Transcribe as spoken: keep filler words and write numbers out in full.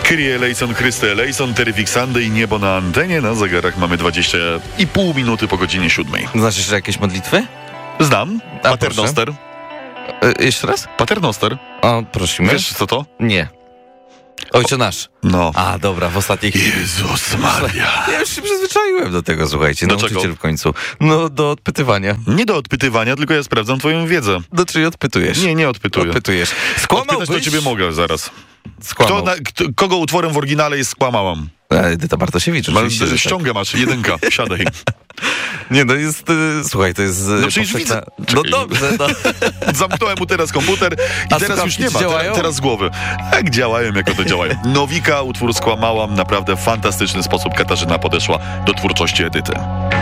Kyrie eleison, Chryste eleison, Terrific Sunday i niebo na antenie. Na zegarach mamy dwadzieścia i pół minuty po godzinie siódmej. Znasz jeszcze jakieś modlitwy? Znam. A, Paternoster. E, jeszcze raz? Paternoster. O, prosimy. Wiesz co to? Nie. Ojcze nasz. No. A, dobra, w ostatniej chwili. Jezus Maria. Ja już się przyzwyczaiłem do tego, słuchajcie. Do Nauczyciel czego? w końcu. No, do odpytywania. Nie do odpytywania, tylko ja sprawdzam twoją wiedzę. Do czyli odpytujesz? Nie, nie odpytuję. Odpytujesz. Skłamałbyś? Skłamałbyś? do ciebie mogę zaraz. Skłamał. Kto na, kto, kogo utworem w oryginale jest Skłamałam? Edyta Bartosiewicz, oczywiście, Ale, że tak. ściągę masz, jedynka, siadaj. Nie, no jest, y, słuchaj, to jest... No przecież powszechna- widzę. No Czekaj. dobrze, no. Zamknąłem mu teraz komputer i A teraz już słuchawki nie ma, działają? teraz, teraz z głowy. Jak działają, jako to działają. Nowika, utwór Skłamałam, naprawdę w fantastyczny sposób Katarzyna podeszła do twórczości Edyty.